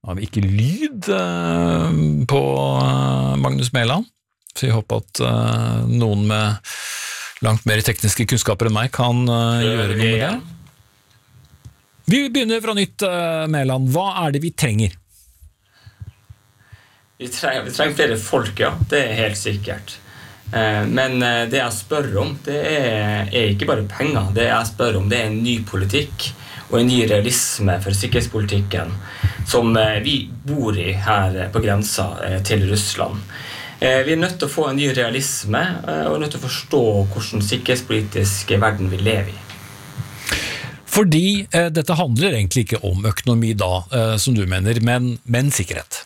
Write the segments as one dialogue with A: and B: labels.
A: har vi ikke lyd på Magnus Mæland, så jeg håper at noen med langt mer tekniske kunnskaper enn meg kan gjøre noe med det. Vi begynner fra nytt, Mæland. Hva er det vi trenger?
B: Vi trenger flere folk, ja. Det er helt sikkert. Men det jeg spør om, det er ikke bare penger. Det jeg spør om, det er en ny politikk og en ny realisme for sikkerhetspolitikken som vi bor i her på grensa til Russland. Vi er nødt til å få en ny realisme og nødt til å forstå hvordan sikkerhetspolitisk verden vi lever i.
A: Fordi dette handler egentlig ikke om økonomi da, som du mener, men sikkerhet.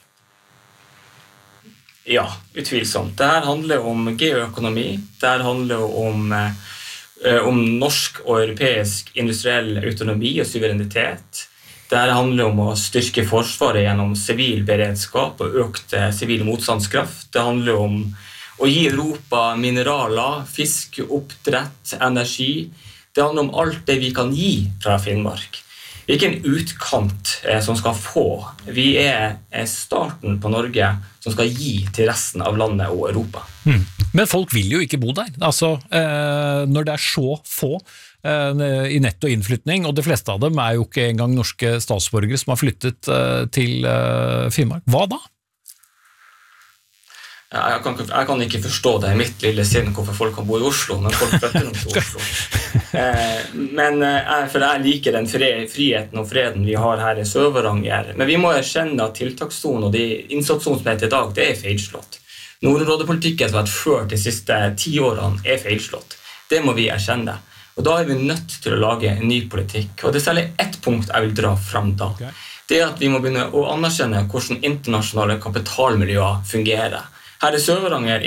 B: Ja, utvilsomt. Dette handler om geoøkonomi, dette handler om norsk og europeisk industriell autonomi og suverenitet. Dette handler om å styrke forsvaret gjennom sivil beredskap og økt sivil motstandskraft. Det handler om å gi Europa mineraler, fisk, oppdrett, energi. Det handler om alt det vi kan gi fra Finnmark. Vi er ikke en utkant som skal få. Vi er starten på Norge som skal gi til resten av landet og Europa.
A: Men folk vil jo ikke bo der. Altså, når det er så få i netto innflytning, og de fleste av dem er jo ikke engang norske statsborgere som har flyttet til Finnmark. Hva da?
B: Jeg kan ikke forstå det i mitt lille sinn hvorfor folk kan bo i Oslo, men folk flytter nok til Oslo. For jeg liker den friheten og freden vi har her i Sør-Varanger. Men vi må erkjenne at tiltakssonen og de innsatssonen som heter i dag, det er feilslått. Nordområdepolitikken som har vært ført de siste 10 årene er feilslått. Det må vi erkjenne. Og da er vi nødt til å lage en ny politikk. Og det er særlig ett punkt jeg vil dra frem da. Det er at vi må begynne å anerkjenne hvordan internasjonale kapitalmiljøer fungerer. Her i Sør-Varanger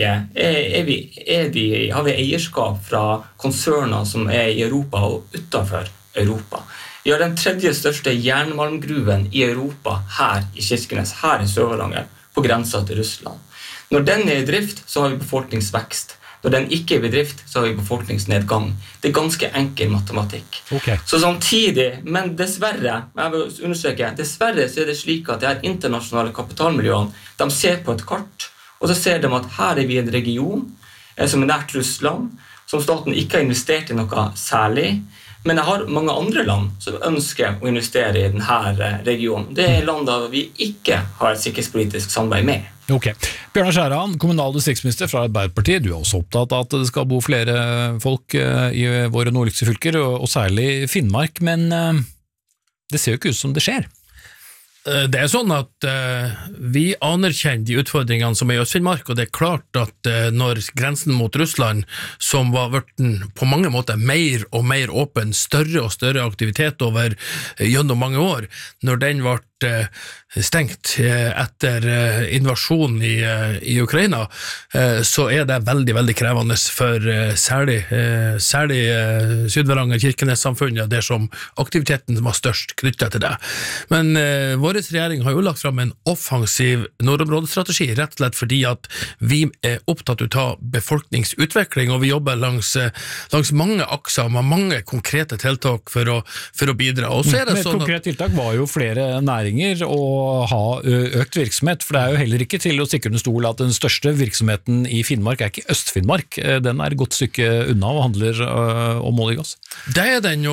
B: har vi eierskap fra konserner som er i Europa og utenfor Europa. Vi har den tredje største jernmalmgruven i Europa her i Kirkenes, her i Sør-Varanger, på grensa til Russland. Når den er i drift, så har vi befolkningsvekst. Når den ikke er i drift, så har vi befolkningsnedgang. Det er ganske enkel matematikk.
A: Okay.
B: Så samtidig, men dessverre, jeg vil understreke, dessverre så er det slik at de her internasjonale kapitalmiljøene, de ser på et kart, og så ser de at her er vi en region som er nært Russland, som staten ikke har investert i noe særlig, men jeg har mange andre land som ønsker å investere i denne regionen. Det er land der vi ikke har et sikkerhetspolitisk samarbeid med.
A: Ok. Bjørnar Skjæran, kommunal distriktsminister fra Arbeiderpartiet, du er også opptatt av at det skal bo flere folk i våre nordligste fylker, og særlig Finnmark, men det ser jo ikke ut som det skjer.
C: Det er sånn at vi anerkjenner de utfordringene som er i Øst-Finnmark, og det er klart at når grensen mot Russland, som var vært på mange måter mer og mer åpen, større og større aktivitet over gjennom mange år, når den ble stengt etter invasjonen i Ukraina, så er det veldig, veldig krevende for særlig Syd-Varanger, Kirkenes-samfunnet, der som aktiviteten var størst knyttet til det. Men vår regjering har jo lagt fram en offensiv nordområdestrategi, rett og slett fordi at vi er opptatt av befolkningsutvikling, og vi jobber langs mange akser med mange konkrete tiltak for å bidra. Og så er det
A: et
C: sånn
A: konkret tiltak var jo flere næringer og ha økt virksomhet, for det er jo heller ikke til å stikke under stol at den største virksomheten i Finnmark er ikke Øst-Finnmark, den er et godt stykke unna og handler om olje og gass.
C: Det er den,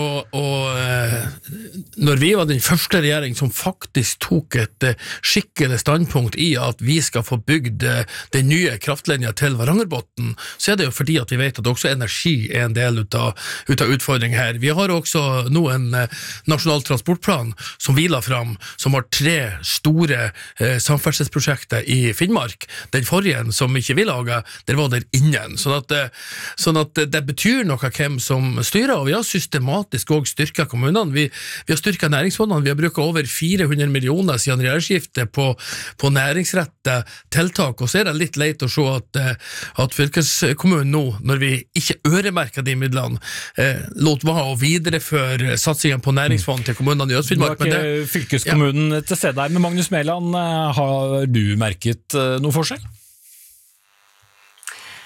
C: og når vi var den første regjering som faktisk tok et skikkelig standpunkt i at vi skal få bygd den nye kraftlinja til Varangerbotn, så er det jo fordi at vi vet at også energi er en del ut av utfordringen her. Vi har også nå en nasjonal transportplan som vi la fram, som har 3 store samferdselsprosjekter i Finnmark. Den forrige som ikke vi laget, der var det ingen. Sånn at det betyr noe hvem som styrer, og vi har systematisk også styrket kommunene. Vi har styrket næringsfondene, vi har brukt over 400 millioner siden regjeringsskiftet på næringsrette tiltak, og så er det litt leit å se at fylkeskommunen nå, når vi ikke øremerker de midlene, lot være å videreføre satsingen på næringsfond til kommunene i Øst-Finnmark.
A: Nå er ikke fylkeskommunen til stede her, men Magnus Mæland, har du merket noe forskjell?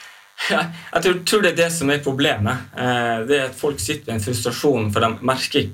B: Jeg tror det er det som er problemet. Det er at folk sitter med en frustrasjon, for de merker ikke